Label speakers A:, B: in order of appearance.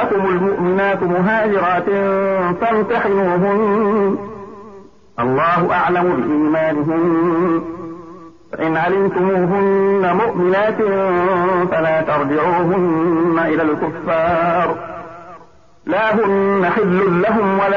A: جاءكم المؤمنات مهاجرات فامتحنوهن الله أعلم بإيمانهن فإن علمتموهن مؤمنات فلا ترجعوهن إلى الكفار لا هن حل لهم ولا